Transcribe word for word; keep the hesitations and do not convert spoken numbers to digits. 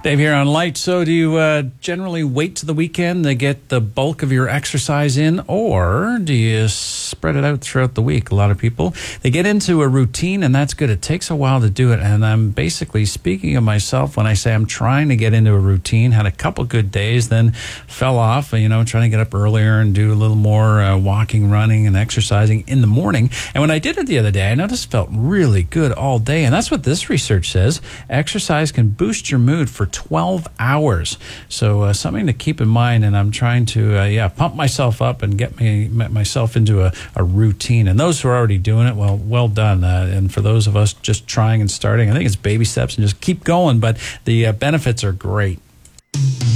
Dave here on Light. So do you uh, generally wait to the weekend to get the bulk of your exercise in, or do you spread it out throughout the week? A lot of people, they get into a routine, and that's good. It takes a while to do it, and I'm basically speaking of myself when I say I'm trying to get into a routine. Had a couple good days, then fell off, you know, trying to get up earlier and do a little more uh, walking, running, and exercising in the morning. And when I did it the other day, I noticed it felt really good all day, and that's what this research says. Exercise can boost your mood for twelve hours. So uh, something to keep in mind, and I'm trying to, uh, yeah, pump myself up and get me myself into a, a routine. And those who are already doing it, well, well done. Uh, and for those of us just trying and starting, I think it's baby steps and just keep going, but the uh, benefits are great.